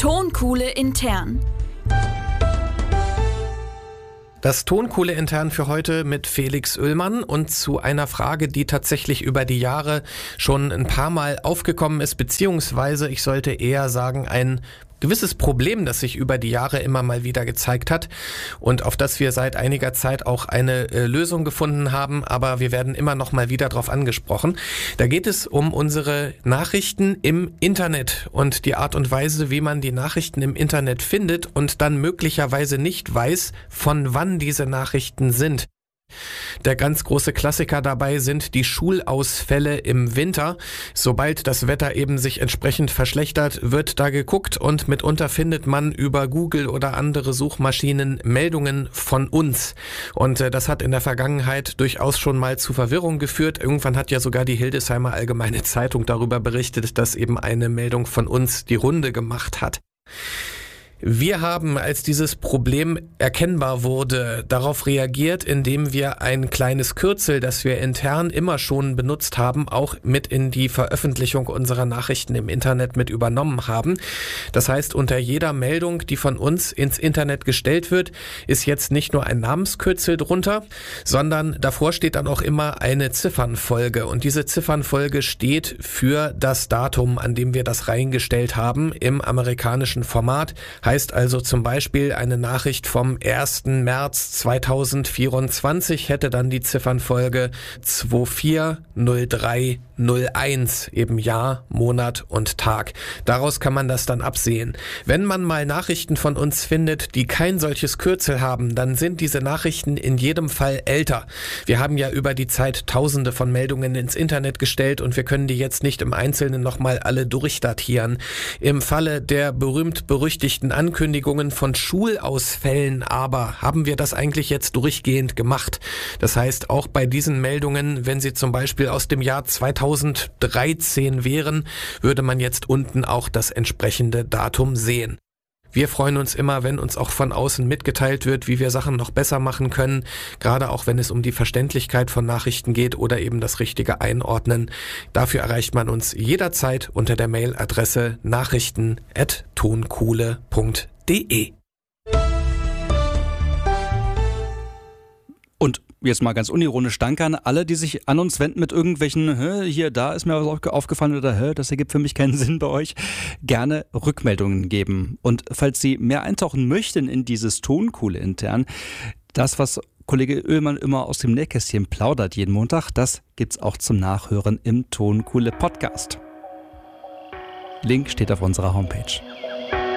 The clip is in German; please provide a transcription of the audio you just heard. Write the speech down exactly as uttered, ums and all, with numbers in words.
Tonkuhle intern. Das Tonkuhle intern für heute mit Felix Oehlmann und zu einer Frage, die tatsächlich über die Jahre schon ein paar Mal aufgekommen ist, beziehungsweise ich sollte eher sagen, ein gewisses Problem, das sich über die Jahre immer mal wieder gezeigt hat und auf das wir seit einiger Zeit auch eine äh, Lösung gefunden haben, aber wir werden immer noch mal wieder darauf angesprochen. Da geht es um unsere Nachrichten im Internet und die Art und Weise, wie man die Nachrichten im Internet findet und dann möglicherweise nicht weiß, von wann diese Nachrichten sind. Der ganz große Klassiker dabei sind die Schulausfälle im Winter. Sobald das Wetter eben sich entsprechend verschlechtert, wird da geguckt und mitunter findet man über Google oder andere Suchmaschinen Meldungen von uns. Und äh, das hat in der Vergangenheit durchaus schon mal zu Verwirrung geführt. Irgendwann hat ja sogar die Hildesheimer Allgemeine Zeitung darüber berichtet, dass eben eine Meldung von uns die Runde gemacht hat. Wir haben, als dieses Problem erkennbar wurde, darauf reagiert, indem wir ein kleines Kürzel, das wir intern immer schon benutzt haben, auch mit in die Veröffentlichung unserer Nachrichten im Internet mit übernommen haben. Das heißt, unter jeder Meldung, die von uns ins Internet gestellt wird, ist jetzt nicht nur ein Namenskürzel drunter, sondern davor steht dann auch immer eine Ziffernfolge. Und diese Ziffernfolge steht für das Datum, an dem wir das reingestellt haben im amerikanischen Format. Heißt also zum Beispiel eine Nachricht vom ersten März zweitausendvierundzwanzig hätte dann die Ziffernfolge zwei vier null drei null eins, eben Jahr, Monat und Tag. Daraus kann man das dann absehen. Wenn man mal Nachrichten von uns findet, die kein solches Kürzel haben, dann sind diese Nachrichten in jedem Fall älter. Wir haben ja über die Zeit Tausende von Meldungen ins Internet gestellt und wir können die jetzt nicht im Einzelnen nochmal alle durchdatieren. Im Falle der berühmt-berüchtigten Ankündigungen von Schulausfällen aber haben wir das eigentlich jetzt durchgehend gemacht. Das heißt, auch bei diesen Meldungen, wenn sie zum Beispiel aus dem Jahr zweitausenddreizehn wären, würde man jetzt unten auch das entsprechende Datum sehen. Wir freuen uns immer, wenn uns auch von außen mitgeteilt wird, wie wir Sachen noch besser machen können, gerade auch wenn es um die Verständlichkeit von Nachrichten geht oder eben das richtige Einordnen. Dafür erreicht man uns jederzeit unter der Mailadresse nachrichten at tonkuhle punkt de. Und jetzt mal ganz unironisch, danke an alle, die sich an uns wenden mit irgendwelchen, Hä, hier, da ist mir was aufgefallen oder Hä, das ergibt für mich keinen Sinn bei euch. Gerne Rückmeldungen geben. Und falls Sie mehr eintauchen möchten in dieses Tonkuhle intern, das, was Kollege Oehlmann immer aus dem Nähkästchen plaudert jeden Montag, das gibt's auch zum Nachhören im Tonkuhle Podcast. Link steht auf unserer Homepage.